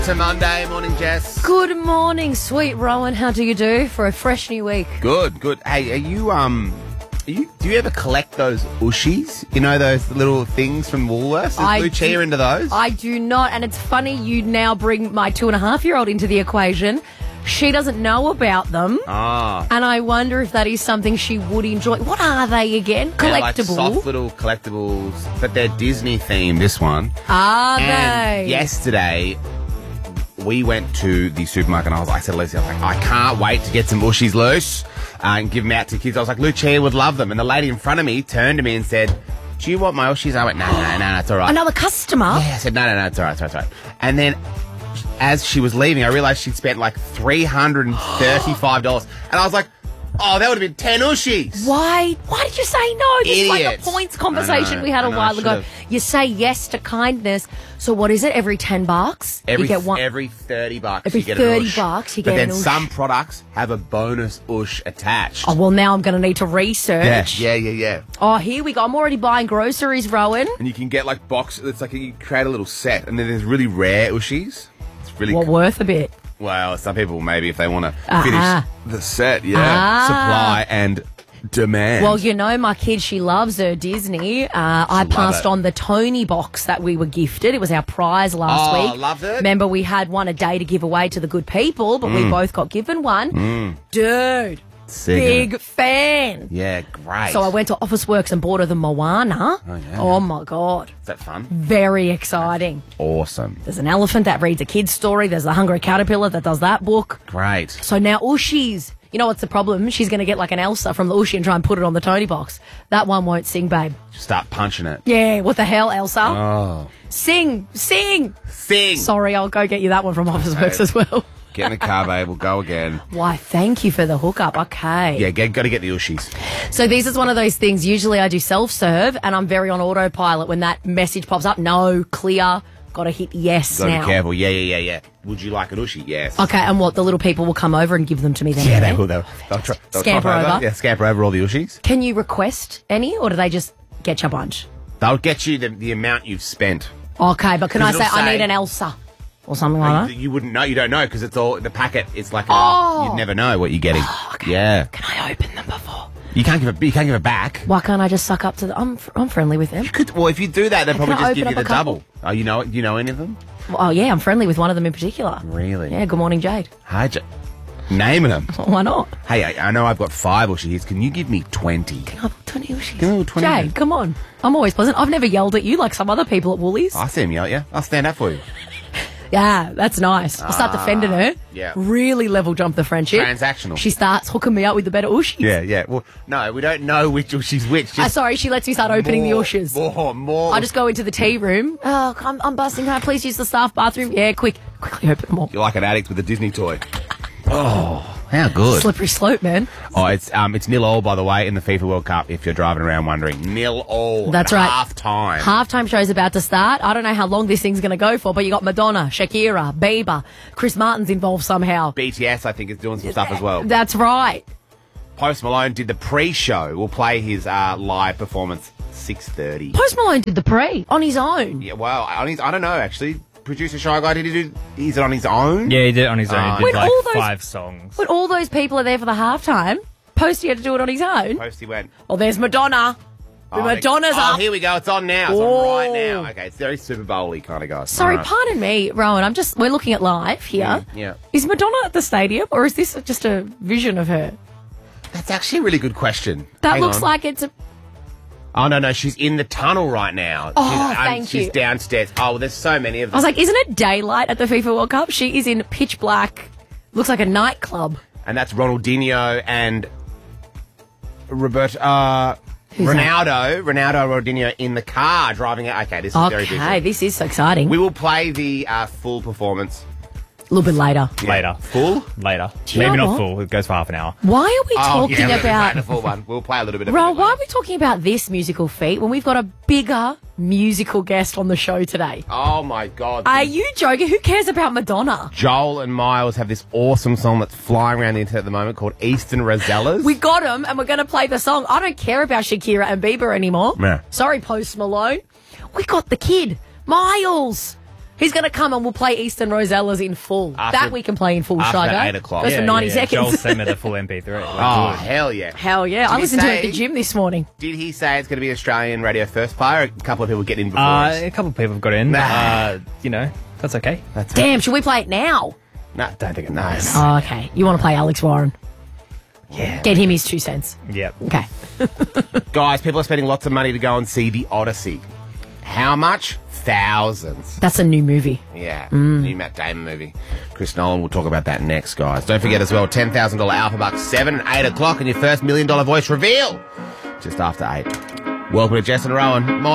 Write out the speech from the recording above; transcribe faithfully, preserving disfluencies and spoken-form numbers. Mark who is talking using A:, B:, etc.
A: It's a Monday morning, Jess.
B: Good morning, sweet Rowan. How do you do for a fresh new week?
A: Good, good. Hey, are you um, are you, do you ever collect those Ushies? You know those little things from Woolworths? Is
B: I
A: Lucia
B: do-
A: into those?
B: I do not, and it's funny you now bring my two and a half year old into the equation. She doesn't know about them,
A: Ah,
B: and I wonder if that is something she would enjoy. What are they again?
A: they're like
B: Collectible?
A: soft little collectibles, but they're Disney themed. This one.
B: Are
A: And
B: they?
A: yesterday, we went to the supermarket and I was like, I said to Lucy, I was like, I can't wait to get some Ushies loose uh, and give them out to kids. I was like, Lucia would love them. And the lady in front of me turned to me and said, do you want my Ushies? I went, no, no, no, no, it's all right.
B: Another customer?
A: Yeah, I said, no, no, no, it's all right, it's all right, it's all right. And then as she was leaving, I realised she'd spent like three hundred thirty-five dollars. And I was like, oh, that would have been ten Ushies.
B: Why? Why did you say no? This is like
A: Idiots.
B: the points conversation
A: I know,
B: we had a
A: I know,
B: while
A: I
B: ago.
A: should've.
B: You say yes to kindness. So what is it? Every ten bucks,
A: Every,
B: you get one.
A: every thirty bucks
B: Every
A: you get
B: thirty
A: an Ush.
B: bucks you
A: but
B: get
A: then
B: an Ush.
A: some products have a bonus Ush attached.
B: Oh well, now I'm going to need to research.
A: yeah, yeah, yeah, yeah.
B: Oh, here we go. I'm already buying groceries, Rowan.
A: And you can get like box. It's like you create a little set, and then there's really rare Ushies. It's really
B: What, worth a bit?
A: well. Some people maybe if they want to
B: Ah.
A: finish the set, yeah,
B: Ah.
A: supply and demand.
B: Well, you know, my kid, she loves her Disney. Uh, I
A: love
B: passed
A: it.
B: on the Tony box that we were gifted. It was our prize last
A: Oh,
B: week.
A: loved it.
B: Remember, we had one a day to give away to the good people, but
A: Mm.
B: we both got given one. Dude,
A: Sick,
B: big fan.
A: yeah, great.
B: So I went to Officeworks and bought her the Moana.
A: Oh, yeah.
B: Oh, my God.
A: Is that fun?
B: Very exciting.
A: Awesome,
B: There's an elephant that reads a kid's story. There's the Hungry Caterpillar that does that book.
A: great.
B: So now Ushies. You know what's the problem? She's going to get like an Elsa from the Ushi and try and put it on the Tony box. That one won't sing, babe.
A: Start punching it.
B: Yeah, what the hell, Elsa?
A: Oh,
B: Sing, sing.
A: sing.
B: Sorry, I'll go get you that one from Officeworks as well.
A: Get in the car, babe. We'll go again.
B: Why, thank you for the hookup. Okay.
A: Yeah, get, got to get the Ushies.
B: So this is one of those things, usually I do self-serve and I'm very on autopilot when that message pops up. No, clear, got to hit yes
A: Got to
B: now.
A: be careful. Yeah, yeah, yeah, yeah. Would you like an Ushi? Yes.
B: Okay, and what, the little people will come over and give them to me then?
A: Yeah,
B: do
A: they will. They'll, they'll, try, they'll
B: Scamper
A: trot
B: over.
A: Yeah, scamper over all the Ushis.
B: Can you request any or do they just get you a bunch?
A: They'll get you the, the amount you've spent.
B: Okay, but can I
A: 'Cause
B: say,
A: it'll
B: I
A: say-
B: need an Elsa or something like that?
A: You, you wouldn't know. You don't know because it's all the packet. It's like a,
B: Oh.
A: you'd never know what you're getting.
B: Okay.
A: Yeah,
B: Can I open them before?
A: you can't give it. You can't give it back.
B: Why can't I just suck up to the... I'm, I'm friendly with them.
A: You could. Well, if you do that, they'll
B: Can
A: probably
B: I
A: just
B: open
A: give you
B: up
A: the
B: a couple?
A: double. Oh, you know. You know any of them?
B: Oh, yeah, I'm friendly with one of them in particular.
A: Really?
B: Yeah, good morning, Jade.
A: Hi, J- naming them.
B: Why not?
A: Hey, I, I know I've got five Ushis. Can you give me twenty?
B: Can I have twenty Ushis?
A: Give me twenty.
B: Jade, come on. I'm always pleasant. I've never yelled at you like some other people at Woolies.
A: I see him yell at you. I'll stand up for you.
B: Yeah, that's nice. I'll start defending her.
A: yeah.
B: Really level jump the friendship.
A: Transactional.
B: She starts hooking me up with the better Ushis.
A: Yeah, yeah. Well, no, we don't know which Ushi's which.
B: Uh,
A: Just
B: sorry, she lets me start opening
A: more,
B: the Ushis.
A: More, more.
B: I just go into the tea room. Oh, I'm, I'm busting. Can I please use the staff bathroom? Yeah, quick. Quickly open them all.
A: You're like an addict with a Disney toy. Oh, how good.
B: Slippery slope, man.
A: Oh, it's um, it's nil all, by the way, in the FIFA World Cup, if you're driving around wondering. Nil all.
B: That's
A: at
B: right.
A: Half time.
B: Halftime show's about to start. I don't know how long this thing's going to go for, but you got Madonna, Shakira, Bieber, Chris Martin's involved somehow.
A: B T S, I think, is doing some stuff as well.
B: That's right.
A: Post Malone did the pre-show. We'll play his uh, live performance six thirty.
B: Post Malone did the pre on his own.
A: Yeah, well, on his, I don't know, actually. Producer Shy Guy, did he do... Is it on his own?
C: Yeah, he did it on his own.
A: Oh,
C: He did
B: When
C: like
B: all those-
C: five songs.
B: When all those people are there for the halftime, Posty had to do it on his own.
A: Posty went...
B: Well, there's Madonna. The
A: Oh,
B: Madonna's
A: oh,
B: up.
A: here we go. It's on now. It's
B: Whoa.
A: on right now. Okay, it's very Super Bowl-y kind of guy.
B: Sorry,
A: All right.
B: pardon me, Rowan. I'm just, we're looking at live here.
A: Mm, yeah.
B: Is Madonna at the stadium or is this just a vision of her?
A: That's actually a really good question.
B: That
A: Hang
B: looks
A: on.
B: like it's a...
A: Oh, no, no, she's in the tunnel right now.
B: Oh,
A: she's, um,
B: thank
A: she's
B: you.
A: downstairs. Oh, well, there's so many of
B: I
A: them.
B: was like, isn't it daylight at the FIFA World Cup? She is in pitch black. Looks like a nightclub.
A: And that's Ronaldinho and Roberto... Uh,
B: Who's
A: Ronaldo. Ronaldo Ronaldinho in the car driving out. Okay, this is very
B: Okay,
A: busy.
B: this is so exciting.
A: We will play the uh, full performance.
B: A little bit later.
C: Later.
A: Full?
C: Later.
B: Do you
C: Maybe
B: know
C: not
B: what?
C: full. It goes for half an hour.
B: Why are we
A: Oh,
B: talking
A: yeah, we'll play
B: about...
A: the full one. We'll play a little bit of
B: Ron,
A: it.
B: why are we talking about this musical feat when we've got a bigger musical guest on the show today?
A: Oh, my God.
B: Are you joking? Who cares about Madonna?
A: Joel and Miles have this awesome song that's flying around the internet at the moment called Eastern Rosellas.
B: We got him, and we're going to play the song. I don't care about Shakira and Bieber anymore.
A: Yeah.
B: Sorry, Post Malone. We got the kid, Miles. He's going to come and we'll play Eastern Rosellas in full.
A: After-
B: that we can play in full,
A: after
B: Shigo.
A: eight o'clock.
B: Goes
A: Yeah,
B: for ninety
C: yeah, yeah. Joel
B: seconds.
C: sent me the full M P three.
A: Oh, hell yeah.
B: Hell yeah.
A: Did
B: I
A: he
B: listened to it
A: say-
B: at the gym this morning.
A: Did he say it's going to be Australian radio first player? A couple of people get in before
C: Uh,
A: us.
C: a couple of people have got in.
A: Nah.
C: Uh, you know, that's okay.
A: That's
B: Damn, should we play it now?
A: No, don't think it nice.
B: Oh, okay. You want to play Alex Warren?
A: Yeah.
B: Get him his two cents.
C: Yep.
B: Okay.
A: Guys, people are spending lots of money to go and see The Odyssey. How much? Thousands.
B: That's a new movie.
A: Yeah, new Matt Damon movie. Chris Nolan, we'll talk about that next, guys. Don't forget as well, ten thousand dollars Alpha Bucks, seven and eight o'clock, and your first million dollar voice reveal just after eight. Welcome to Jess and Rowan.